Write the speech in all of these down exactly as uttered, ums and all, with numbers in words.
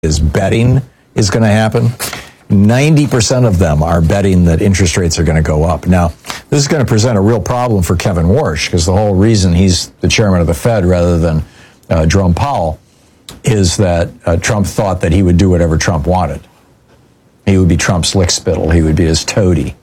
is betting is going to happen. ninety percent of them are betting that interest rates are going to go up. Now, this is going to present a real problem for Kevin Warsh, because the whole reason he's the chairman of the Fed rather than uh, Jerome Powell is that uh, Trump thought that he would do whatever Trump wanted. He would be Trump's lickspittle. He would be his toady.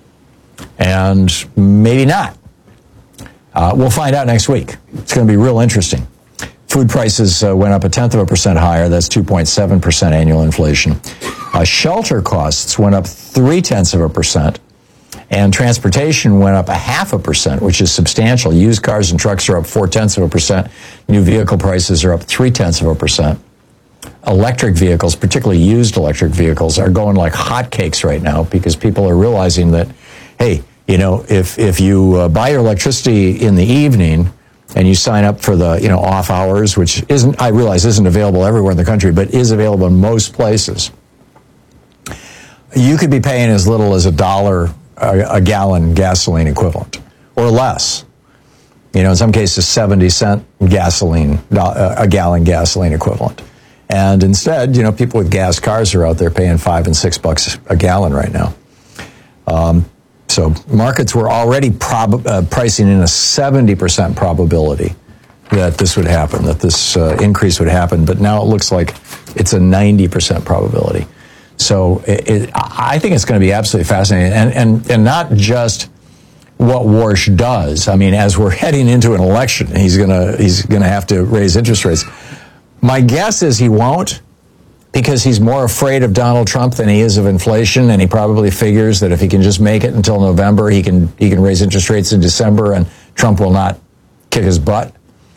And maybe not. Uh, we'll find out next week. It's going to be real interesting. Food prices uh, went up a tenth of a percent higher. That's two point seven percent annual inflation. Uh, shelter costs went up three tenths of a percent. And transportation went up a half a percent, which is substantial. Used cars and trucks are up four tenths of a percent. New vehicle prices are up three tenths of a percent. Electric vehicles, particularly used electric vehicles, are going like hotcakes right now because people are realizing that, hey, you know, if, if you uh, buy your electricity in the evening and you sign up for the, you know, off hours, which isn't, I realize isn't available everywhere in the country, but is available in most places, you could be paying as little as a dollar a, a gallon gasoline equivalent or less. You know, in some cases, seventy cent gasoline, a gallon gasoline equivalent. And instead, you know, people with gas cars are out there paying five and six bucks a gallon right now. Um, so markets were already prob- uh, pricing in a seventy percent probability that this would happen, that this uh, increase would happen. But now it looks like it's a ninety percent probability. So it, it, I think it's going to be absolutely fascinating. And, and, and not just what Warsh does. I mean, as we're heading into an election, he's going to he's going to have to raise interest rates. My guess is he won't, because he's more afraid of Donald Trump than he is of inflation, and he probably figures that if he can just make it until November, he can he can raise interest rates in December, and Trump will not kick his butt.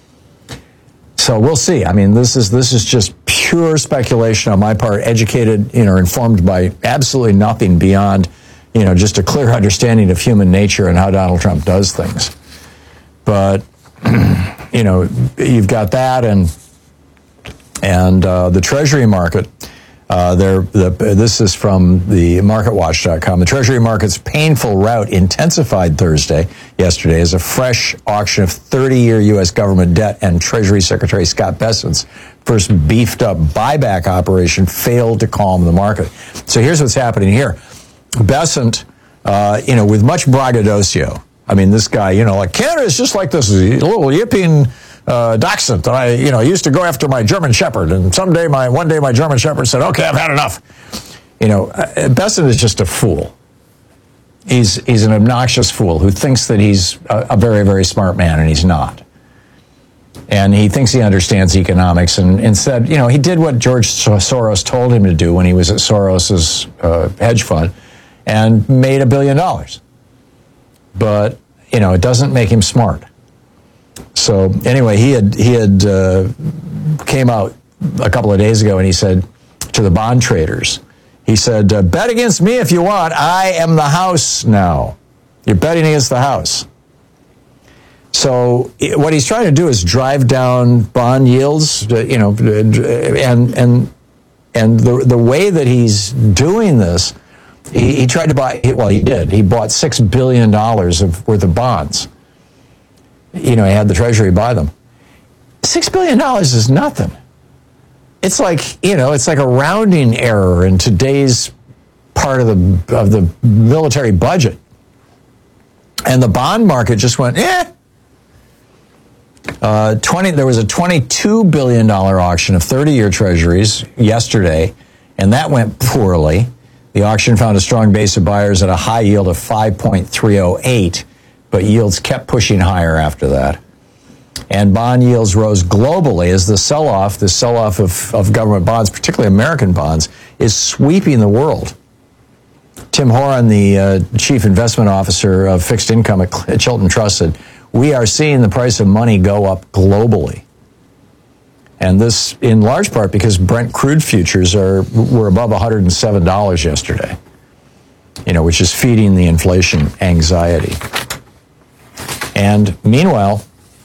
So we'll see. I mean, this is this is just pure speculation on my part, educated, you know, informed by absolutely nothing beyond, you know, just a clear understanding of human nature and how Donald Trump does things. But you know, you've got that, and. And uh, the Treasury market, uh, the, this is from the market watch dot com. The Treasury market's painful rout intensified Thursday, yesterday, as a fresh auction of thirty-year U S government debt and Treasury Secretary Scott Bessent's first beefed-up buyback operation failed to calm the market. So here's what's happening here. Bessent, uh, you know, with much braggadocio. I mean, this guy, you know, like, Canada is just like this little yipping Uh, dachshund. I, you know, used to go after my German Shepherd, and someday, my one day, my German Shepherd said, "Okay, I've had enough." You know, uh, Bessent is just a fool. He's he's an obnoxious fool who thinks that he's a, a very very smart man, and he's not. And he thinks he understands economics, and instead, you know, he did what George Soros told him to do when he was at Soros's uh, hedge fund, and made a billion dollars. But you know, it doesn't make him smart. So anyway, he had he had uh, came out a couple of days ago and he said to the bond traders, he said, uh, bet against me if you want. I am the house now. You're betting against the house. So it, what he's trying to do is drive down bond yields, you know, and and and the the way that he's doing this, he, he tried to buy. Well, he did. He bought six billion dollars of worth of bonds. You know, he had the Treasury buy them. Six billion dollars is nothing. It's like, you know, it's like a rounding error in today's part of the of the military budget. And the bond market just went, eh. Uh, twenty. There was a twenty-two billion dollars auction of thirty-year Treasuries yesterday, and that went poorly. The auction found a strong base of buyers at a high yield of five point three oh eight. But yields kept pushing higher after that. And bond yields rose globally as the sell-off, the sell-off of, of government bonds, particularly American bonds, is sweeping the world. Tim Horan, the uh, chief investment officer of fixed income at Chilton Trust, said, we are seeing the price of money go up globally. And this in large part because Brent crude futures are were above one hundred seven dollars yesterday, you know, which is feeding the inflation anxiety. And meanwhile,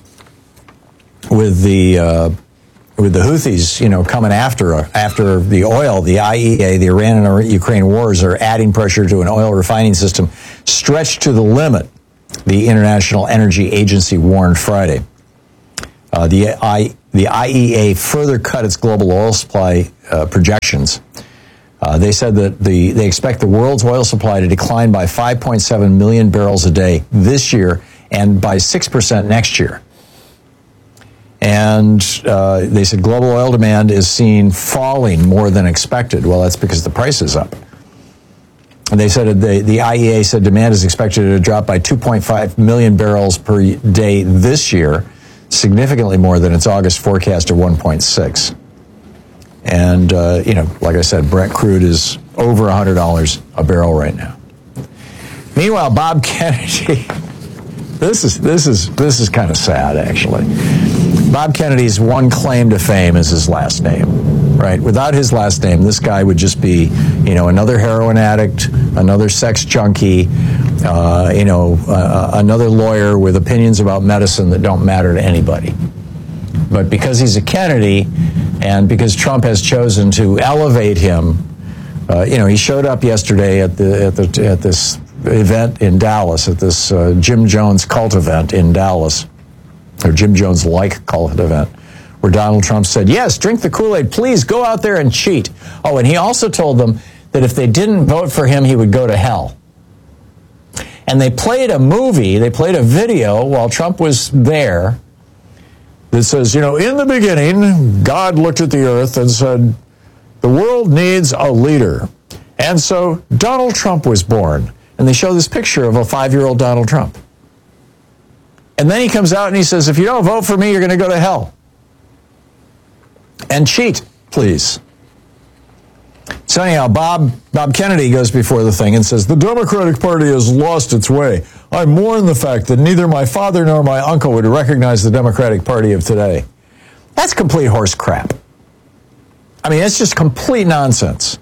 with the uh, with the Houthis, you know, coming after uh, after the oil, the I E A, the Iran and Ukraine wars are adding pressure to an oil refining system stretched to the limit. The International Energy Agency warned Friday. Uh, the I the I E A further cut its global oil supply uh, projections. Uh, they said that the they expect the world's oil supply to decline by five point seven million barrels a day this year and by six percent next year. And uh, they said global oil demand is seen falling more than expected. Well, that's because the price is up. And they said the, the I E A said demand is expected to drop by two point five million barrels per day this year, significantly more than its August forecast of one point six. And, uh, you know, like I said, Brent crude is over one hundred dollars a barrel right now. Meanwhile, Bob Kennedy, this is this is this is kind of sad, actually. Bob Kennedy's one claim to fame is his last name, right? Without his last name, this guy would just be, you know, another heroin addict, another sex junkie, uh, you know, uh, another lawyer with opinions about medicine that don't matter to anybody. But because he's a Kennedy, and because Trump has chosen to elevate him, uh, you know, he showed up yesterday at the at the at this event in Dallas, at this uh, Jim Jones cult event in Dallas, or Jim Jones-like cult event, where Donald Trump said, yes, drink the Kool-Aid, please go out there and cheat. Oh, and he also told them that if they didn't vote for him, he would go to hell. And they played a movie, they played a video while Trump was there that says, you know, in the beginning, God looked at the earth and said, the world needs a leader. And so Donald Trump was born. And they show this picture of a five-year-old Donald Trump. And then he comes out and he says, if you don't vote for me, you're going to go to hell. And cheat, please. So anyhow, Bob, Bob Kennedy goes before the thing and says, the Democratic Party has lost its way. I mourn the fact that neither my father nor my uncle would recognize the Democratic Party of today. That's complete horse crap. I mean, it's just complete nonsense.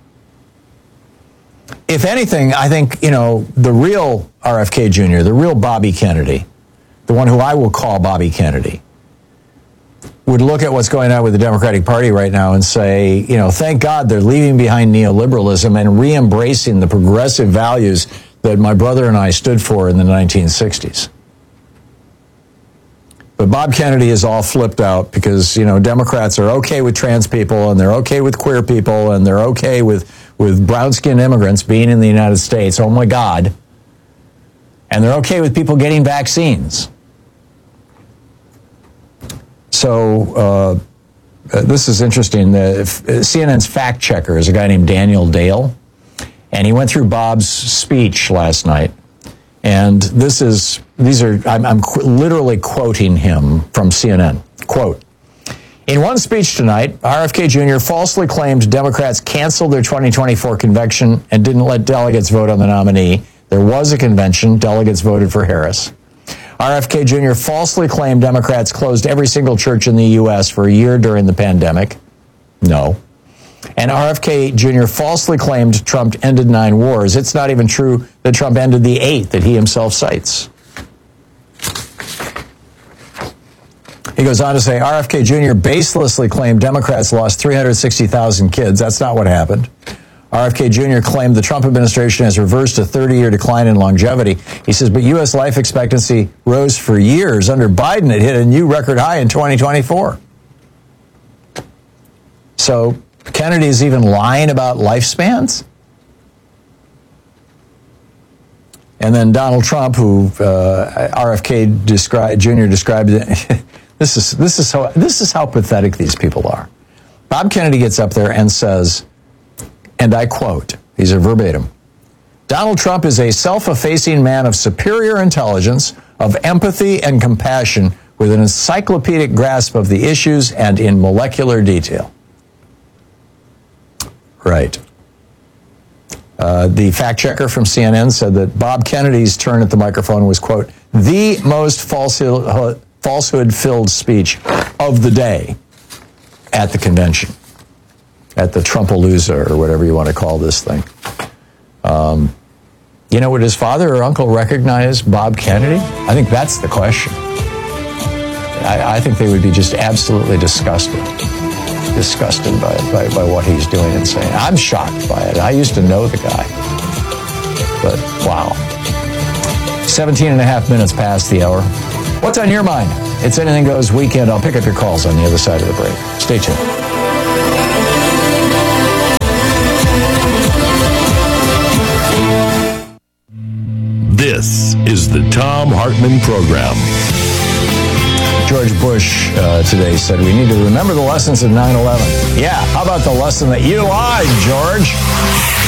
If anything, I think, you know, the real R F K Junior, the real Bobby Kennedy, the one who I will call Bobby Kennedy, would look at what's going on with the Democratic Party right now and say, you know, thank God they're leaving behind neoliberalism and re-embracing the progressive values that my brother and I stood for in the nineteen sixties. But Bob Kennedy is all flipped out because, you know, Democrats are okay with trans people and they're okay with queer people and they're okay with, with brown-skinned immigrants being in the United States. Oh, my God. And they're okay with people getting vaccines. So uh, this is interesting. The, C N N's fact checker is a guy named Daniel Dale, and he went through Bob's speech last night. And this is these are I'm, I'm qu- literally quoting him from C N N. Quote: in one speech tonight, R F K Junior falsely claimed Democrats canceled their twenty twenty-four convention and didn't let delegates vote on the nominee. There was a convention. Delegates voted for Harris. R F K Junior falsely claimed Democrats closed every single church in the U S for a year during the pandemic. No. And R F K Junior falsely claimed Trump ended nine wars. It's not even true that Trump ended the eight that he himself cites. He goes on to say, R F K Junior baselessly claimed Democrats lost three hundred sixty thousand kids. That's not what happened. R F K Junior claimed the Trump administration has reversed a thirty-year decline in longevity. He says, but U S life expectancy rose for years. Under Biden, it hit a new record high in twenty twenty-four. So Kennedy is even lying about lifespans? And then Donald Trump, who uh, R F K described, Junior described, this is this is how this is how pathetic these people are. Bob Kennedy gets up there and says, and I quote, these are verbatim, Donald Trump is a self-effacing man of superior intelligence, of empathy and compassion, with an encyclopedic grasp of the issues and in molecular detail. Right. Uh, the fact checker from C N N said that Bob Kennedy's turn at the microphone was, quote, the most falsehood, falsehood-filled speech of the day at the convention, at the Trumpalooza or whatever you want to call this thing. Um, you know, would his father or uncle recognize Bob Kennedy? I think that's the question. I, I think they would be just absolutely disgusted. disgusted by, by by what he's doing and saying. I'm shocked by it. I used to know the guy. But, wow. seventeen and a half minutes past the hour. What's on your mind? It's Anything Goes Weekend. I'll pick up your calls on the other side of the break. Stay tuned. This is the Thom Hartmann Program. George Bush uh, today said we need to remember the lessons of nine eleven. Yeah, how about the lesson that you lied, George?